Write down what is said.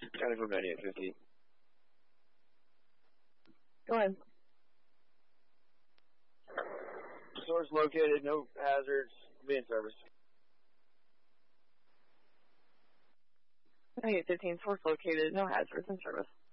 County from 9850. Go ahead. Source located, no hazards, be in service. 9815, source located, no hazards, in service.